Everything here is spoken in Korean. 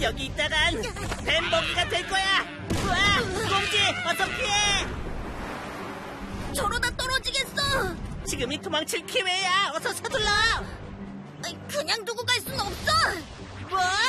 여기 있다간 뱀먹이가 될 거야. 우와, 공지, 어서 피해. 저러다 떨어지겠어. 지금이 도망칠 기회야. 어서 서둘러. 그냥 두고 갈 순 없어. 뭐?